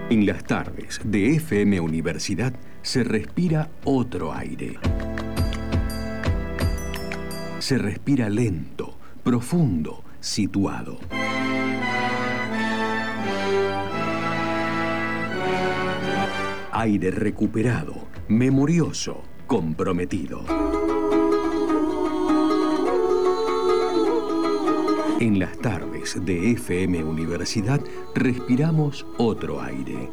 En las tardes de FM Universidad se respira otro aire. Se respira lento, profundo, situado. Aire recuperado, memorioso, comprometido. En las tardes de FM Universidad respiramos otro aire.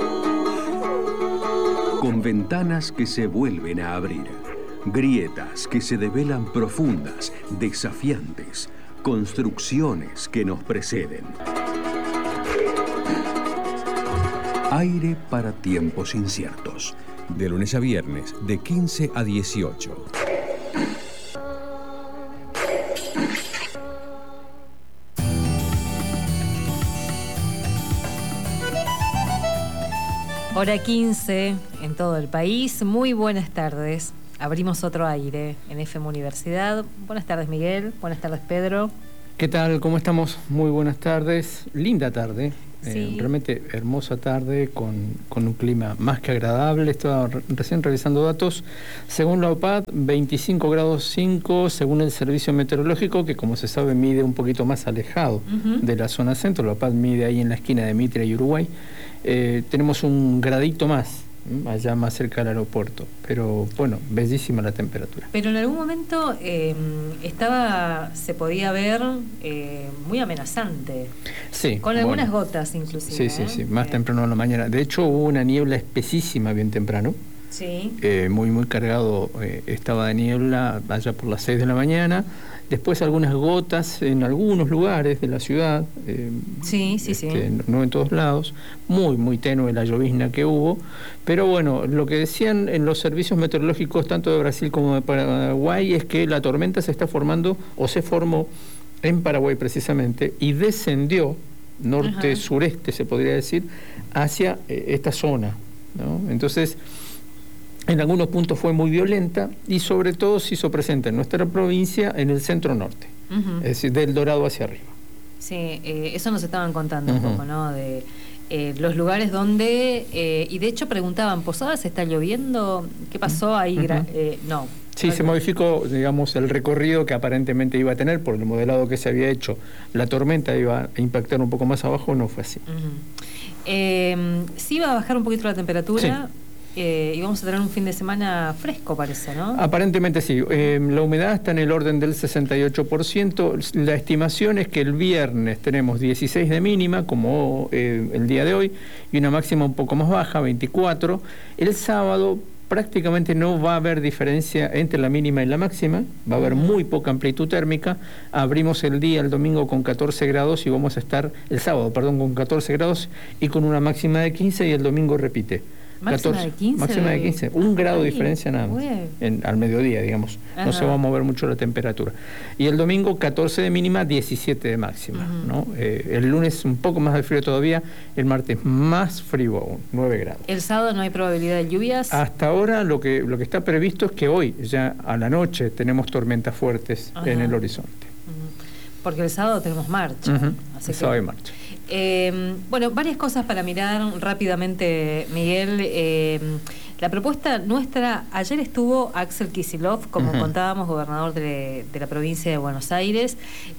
Con ventanas que se vuelven a abrir, grietas que se develan profundas, desafiantes, construcciones que nos preceden. Aire para tiempos inciertos. De lunes a viernes, de 15 a 18. Hora 15 en todo el país. Muy buenas tardes. Abrimos otro aire en FM Universidad. Buenas tardes, Miguel. Buenas tardes, Pedro. ¿Qué tal? ¿Cómo estamos? Muy buenas tardes. Linda tarde. Sí. Realmente hermosa tarde con un clima más que agradable. Estaba recién revisando datos. Según la OPAD, 25 grados 5, según el servicio meteorológico, que como se sabe mide un poquito más alejado de la zona centro. La OPAD mide ahí en la esquina de Mitre y Uruguay. Tenemos un gradito más, allá más cerca del aeropuerto. Pero bueno, bellísima la temperatura. Pero en algún momento se podía ver muy amenazante. Sí. Con algunas gotas inclusive. Sí. Más temprano en la mañana. De hecho, hubo una niebla espesísima bien temprano. Sí. Muy cargado estaba de niebla allá por las 6 de la mañana. Después algunas gotas en algunos lugares de la ciudad. Sí. No en todos lados. Muy tenue la llovizna que hubo. Pero bueno, lo que decían en los servicios meteorológicos tanto de Brasil como de Paraguay es que la tormenta se está formando o se formó en Paraguay precisamente y descendió norte-sureste, se podría decir, hacia esta zona, ¿no? Entonces, en algunos puntos fue muy violenta y sobre todo se hizo presente en nuestra provincia en el centro-norte, es decir, del Dorado hacia arriba. Sí, eso nos estaban contando un poco, ¿no? De los lugares donde, y de hecho preguntaban, ¿Posadas está lloviendo? ¿Qué pasó ahí? No. Sí, se modificó, digamos, el recorrido que aparentemente iba a tener por el modelado que se había hecho. La tormenta iba a impactar un poco más abajo, no fue así. Sí iba a bajar un poquito la temperatura. Sí. Y vamos a tener un fin de semana fresco, parece, ¿no? Aparentemente sí. La humedad está en el orden del 68%. La estimación es que el viernes tenemos 16 de mínima, como el día de hoy, y una máxima un poco más baja, 24. El sábado prácticamente no va a haber diferencia entre la mínima y la máxima, va a haber muy poca amplitud térmica. Abrimos el domingo con 14 grados y vamos a estar, el sábado, con 14 grados y con una máxima de 15 y el domingo repite. Máxima de 15. Máxima de 15. Un grado de diferencia nada más. Al mediodía, digamos. Ajá. No se va a mover mucho la temperatura. Y el domingo 14 de mínima, 17 de máxima, ¿no? El lunes un poco más de frío todavía. El martes más frío aún, 9 grados. ¿El sábado no hay probabilidad de lluvias? Hasta ahora lo que está previsto es que hoy, ya a la noche, tenemos tormentas fuertes en el horizonte. Porque el sábado tenemos marcha. Así el sábado hay marcha. Bueno, varias cosas para mirar rápidamente, Miguel. La propuesta nuestra, ayer estuvo Axel Kicillof, como contábamos, gobernador de la provincia de Buenos Aires.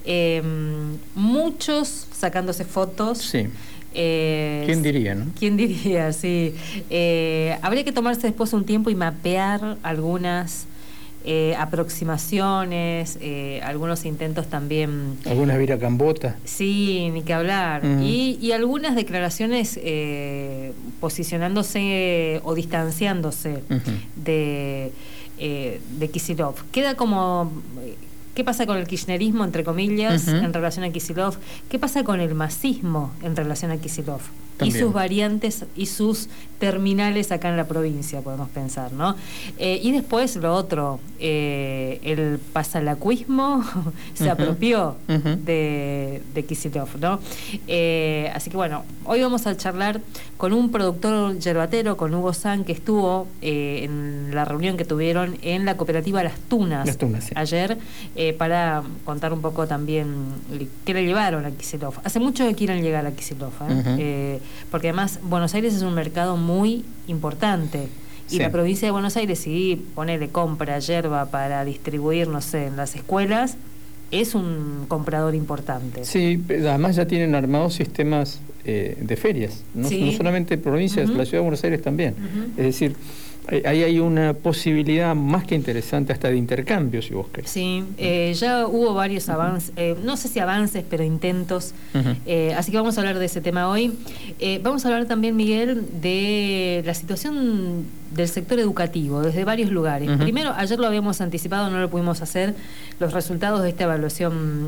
Muchos sacándose fotos. Sí. ¿Quién diría, no? ¿Quién diría, sí? Habría que tomarse después un tiempo y mapear algunas aproximaciones, algunos intentos también. Algunas viracambotas. Sí, ni que hablar. Y algunas declaraciones posicionándose o distanciándose de Kicillof. Queda como... ¿Qué pasa con el kirchnerismo, entre comillas, en relación a Kicillof? ¿Qué pasa con el masismo en relación a Kicillof? También. Y sus variantes y sus terminales acá en la provincia, podemos pensar, ¿no? Y después lo otro, el pasalacuismo se apropió de Kicillof, ¿no? Así que bueno, hoy vamos a charlar con un productor yerbatero, con Hugo San, que estuvo en la reunión que tuvieron en la cooperativa Las Tunas, sí, ayer, para contar un poco también qué le llevaron a Kicillof. Hace mucho que quieren llegar a Kicillof, porque además Buenos Aires es un mercado muy importante. Y la provincia de Buenos Aires, si ponele compra yerba para distribuir, no sé, en las escuelas, es un comprador importante. Sí, además ya tienen armados sistemas de ferias, no solamente provincias, la ciudad de Buenos Aires también. Es decir, ahí hay una posibilidad más que interesante hasta de intercambio, si vos querés. Sí, ya hubo varios avances, no sé si avances, pero intentos. Así que vamos a hablar de ese tema hoy. Vamos a hablar también, Miguel, de la situación del sector educativo, desde varios lugares. Primero, ayer lo habíamos anticipado, no lo pudimos hacer, los resultados de esta evaluación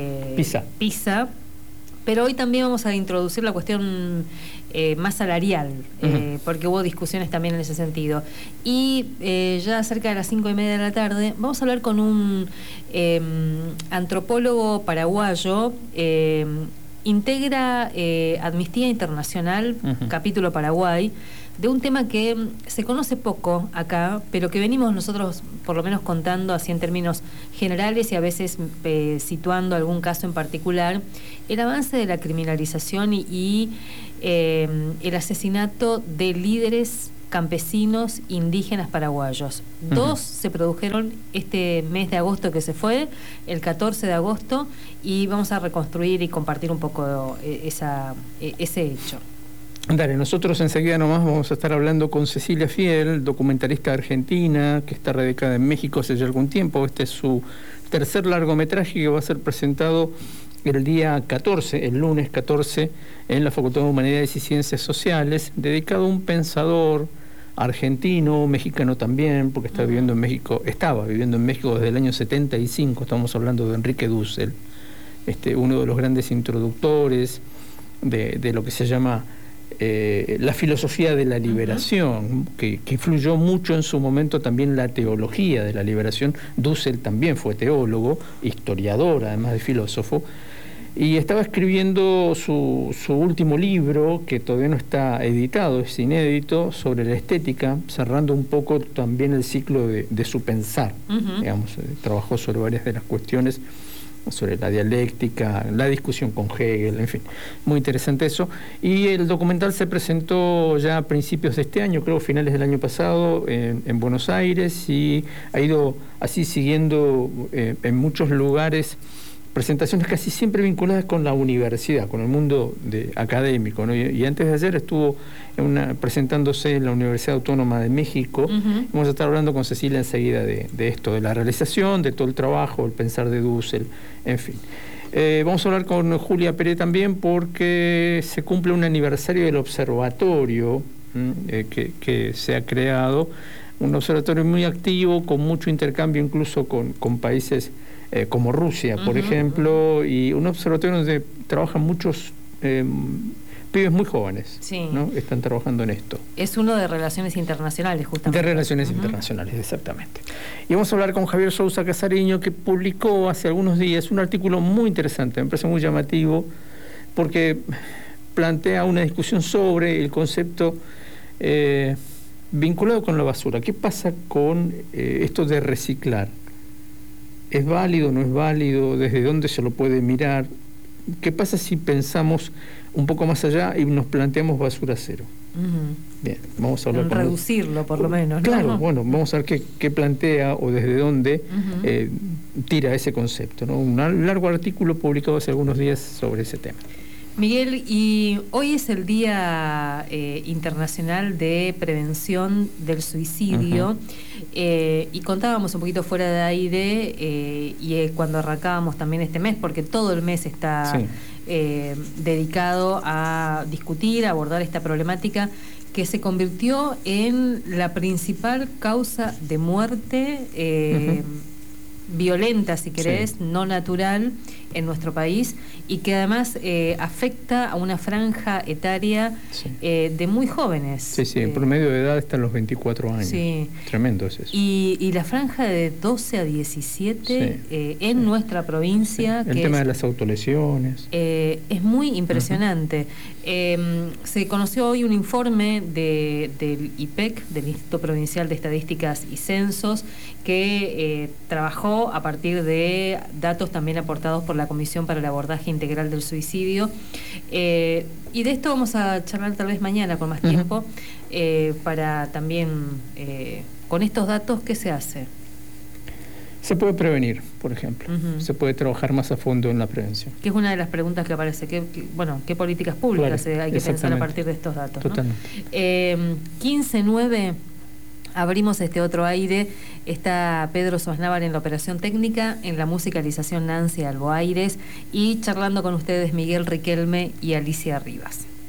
PISA. Pero hoy también vamos a introducir la cuestión más salarial, porque hubo discusiones también en ese sentido. Y ya cerca de las 5:30 de la tarde vamos a hablar con un antropólogo paraguayo, integra Amnistía Internacional, capítulo Paraguay, de un tema que se conoce poco acá, pero que venimos nosotros por lo menos contando así en términos generales y a veces situando algún caso en particular, el avance de la criminalización y el asesinato de líderes campesinos indígenas paraguayos. 2 se produjeron este mes de agosto que se fue, el 14 de agosto, y vamos a reconstruir y compartir un poco ese hecho. Dale, nosotros enseguida nomás vamos a estar hablando con Cecilia Fiel, documentalista argentina, que está radicada en México hace ya algún tiempo. Este es su tercer largometraje que va a ser presentado el día 14, el lunes 14, en la Facultad de Humanidades y Ciencias Sociales, dedicado a un pensador argentino, mexicano también, porque estaba viviendo en México desde el año 75, estamos hablando de Enrique Dussel, uno de los grandes introductores de lo que se llama la filosofía de la liberación, que influyó mucho en su momento también la teología de la liberación. Dussel también fue teólogo, historiador, además de filósofo, y estaba escribiendo su último libro, que todavía no está editado, es inédito, sobre la estética, cerrando un poco también el ciclo de su pensar. Digamos, trabajó sobre varias de las cuestiones, sobre la dialéctica, la discusión con Hegel, en fin, muy interesante eso. Y el documental se presentó ya a principios de este año, creo finales del año pasado, en Buenos Aires, y ha ido así siguiendo en muchos lugares presentaciones casi siempre vinculadas con la universidad, con el mundo académico, ¿no? Y antes de ayer estuvo presentándose en la Universidad Autónoma de México. Vamos a estar hablando con Cecilia enseguida de esto, de la realización, de todo el trabajo, el pensar de Dussel, en fin. Vamos a hablar con Julia Pérez también porque se cumple un aniversario del observatorio que se ha creado, un observatorio muy activo, con mucho intercambio incluso con países como Rusia, por ejemplo, y un observatorio donde trabajan muchos pibes muy jóvenes, ¿no? Están trabajando en esto. Es uno de Relaciones Internacionales, justamente. De Relaciones Internacionales, exactamente. Y vamos a hablar con Javier Sousa Casareño, que publicó hace algunos días un artículo muy interesante, me parece muy llamativo, porque plantea una discusión sobre el concepto vinculado con la basura. ¿Qué pasa con esto de reciclar? ¿Es válido, no es válido? ¿Desde dónde se lo puede mirar? ¿Qué pasa si pensamos un poco más allá y nos planteamos basura cero? Bien, vamos a hablar con reducirlo, por lo menos, ¿no? Claro, bueno, vamos a ver qué plantea o desde dónde tira ese concepto, ¿no? Un largo artículo publicado hace algunos días sobre ese tema. Miguel, y hoy es el Día Internacional de Prevención del Suicidio, y contábamos un poquito fuera de aire, y cuando arrancábamos también este mes, porque todo el mes está dedicado a discutir, a abordar esta problemática que se convirtió en la principal causa de muerte violenta, si querés, no natural en nuestro país, y que además afecta a una franja etaria de muy jóvenes. En promedio de edad están los 24 años. Tremendo es eso. Y la franja de 12 a 17 en nuestra provincia. El tema de las autolesiones. Es muy impresionante. Se conoció hoy un informe del IPEC, del Instituto Provincial de Estadísticas y Censos, que trabajó a partir de datos también aportados por la Comisión para el Abordaje Integral del Suicidio, Y de esto vamos a charlar tal vez mañana con más tiempo, para también, con estos datos, ¿qué se hace? Se puede prevenir, por ejemplo. Se puede trabajar más a fondo en la prevención. Que es una de las preguntas que aparece. ¿Qué políticas públicas hay que pensar a partir de estos datos? Totalmente. 15:09, abrimos este otro aire. Está Pedro Sosnávar en la operación técnica, en la musicalización Nancy Alboaires, y charlando con ustedes Miguel Riquelme y Alicia Rivas.